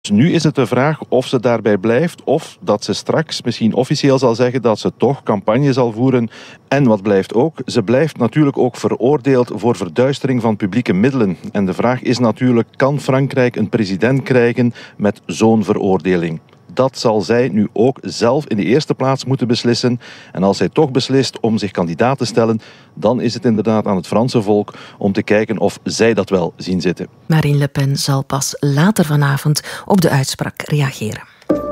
Nu is het de vraag of ze daarbij blijft of dat ze straks misschien officieel zal zeggen dat ze toch campagne zal voeren. En wat blijft ook? Ze blijft natuurlijk ook veroordeeld voor verduistering van publieke middelen. En de vraag is natuurlijk, kan Frankrijk een president krijgen met zo'n veroordeling? Dat zal zij nu ook zelf in de eerste plaats moeten beslissen. En als zij toch beslist om zich kandidaat te stellen, dan is het inderdaad aan het Franse volk om te kijken of zij dat wel zien zitten. Marine Le Pen zal pas later vanavond op de uitspraak reageren.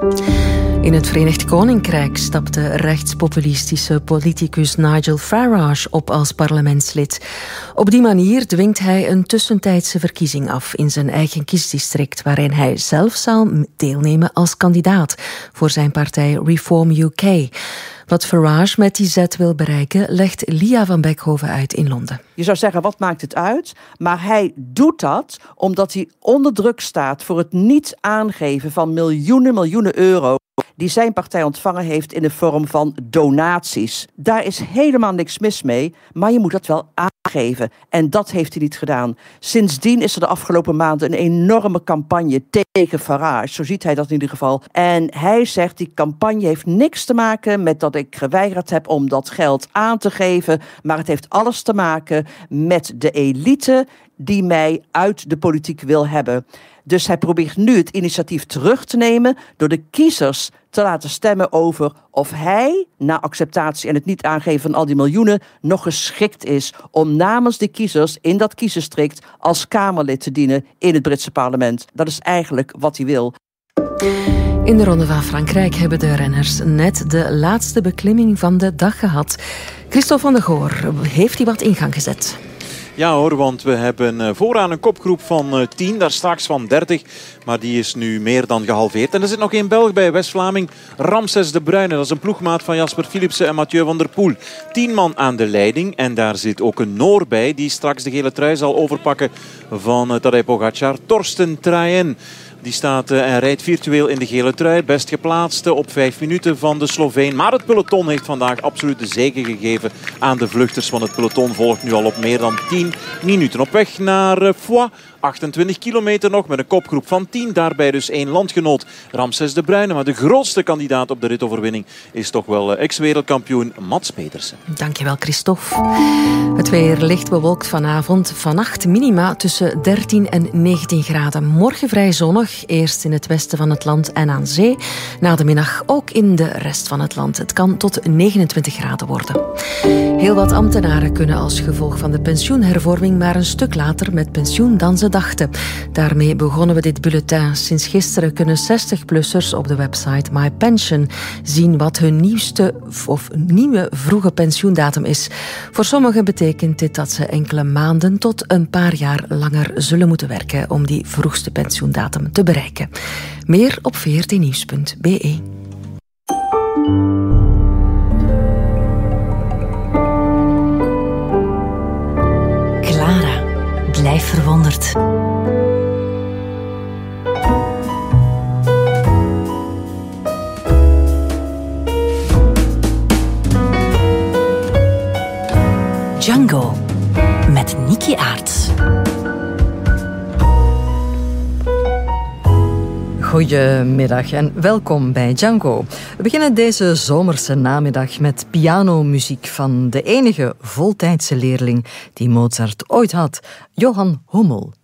In het Verenigd Koninkrijk stapt de rechtspopulistische politicus Nigel Farage op als parlementslid. Op die manier dwingt hij een tussentijdse verkiezing af in zijn eigen kiesdistrict, waarin hij zelf zal deelnemen als kandidaat voor zijn partij Reform UK. Wat Farage met die zet wil bereiken, legt Lia van Beckhoven uit in Londen. Je zou zeggen, wat maakt het uit? Maar hij doet dat omdat hij onder druk staat voor het niet aangeven van miljoenen euro die zijn partij ontvangen heeft in de vorm van donaties. Daar is helemaal niks mis mee, maar je moet dat wel aangeven. En dat heeft hij niet gedaan. Sindsdien is er de afgelopen maanden een enorme campagne tegen Farage. Zo ziet hij dat in ieder geval. En hij zegt, die campagne heeft niks te maken met dat ik geweigerd heb om dat geld aan te geven. Maar het heeft alles te maken met de elite die mij uit de politiek wil hebben. Dus hij probeert nu het initiatief terug te nemen door de kiezers te laten stemmen over of hij, na acceptatie en het niet aangeven van al die miljoenen, nog geschikt is om namens de kiezers in dat kiesdistrict als Kamerlid te dienen in het Britse parlement. Dat is eigenlijk wat hij wil. In de Ronde van Frankrijk hebben de renners net de laatste beklimming van de dag gehad. Christophe van der Goor, heeft hij wat in gang gezet? Ja hoor, want we hebben vooraan een kopgroep van 10, daar straks van 30. Maar die is nu meer dan gehalveerd. En er zit nog één Belg bij, West-Vlaming, Ramses de Bruyne. Dat is een ploegmaat van Jasper Philipsen en Mathieu van der Poel. 10 man aan de leiding. En daar zit ook een Noor bij, die straks de gele trui zal overpakken van Tadej Pogacar. Torsten Traen. Die staat en rijdt virtueel in de gele trui. Best geplaatst op 5 minuten van de Sloveen. Maar het peloton heeft vandaag absoluut de zege gegeven aan de vluchters. Want het peloton volgt nu al op meer dan 10 minuten. Op weg naar Foix. 28 kilometer nog met een kopgroep van 10. Daarbij dus 1 landgenoot, Ramses de Bruyne. Maar de grootste kandidaat op de ritoverwinning is toch wel ex-wereldkampioen Mats Pedersen. Dankjewel, Christophe. Het weer licht bewolkt vanavond. Vannacht minima tussen 13 en 19 graden. Morgen vrij zonnig. Eerst in het westen van het land en aan zee. Na de middag ook in de rest van het land. Het kan tot 29 graden worden. Heel wat ambtenaren kunnen als gevolg van de pensioenhervorming maar een stuk later met pensioen dan ze dachten. Daarmee begonnen we dit bulletin. Sinds gisteren kunnen 60-plussers op de website MyPension zien wat hun nieuwste of nieuwe vroege pensioendatum is. Voor sommigen betekent dit dat ze enkele maanden tot een paar jaar langer zullen moeten werken om die vroegste pensioendatum te bereiken. Meer op vrtnieuws.be. Clara, blijf verwonderd. Django met Nicky Aarts. Goedemiddag en welkom bij Django. We beginnen deze zomerse namiddag met pianomuziek van de enige voltijdse leerling die Mozart ooit had, Johann Hummel.